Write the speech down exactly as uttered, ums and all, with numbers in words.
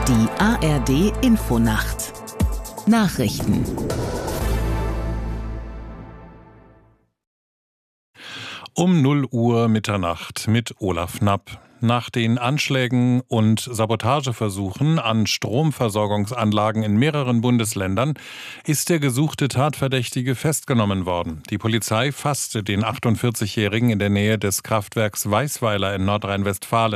Die A R D Infonacht Nachrichten. Um null Uhr Mitternacht mit Olaf Knapp. Nach den Anschlägen und Sabotageversuchen an Stromversorgungsanlagen in mehreren Bundesländern ist der gesuchte Tatverdächtige festgenommen worden. Die Polizei fasste den achtundvierzigjährigen in der Nähe des Kraftwerks Weißweiler in Nordrhein-Westfalen.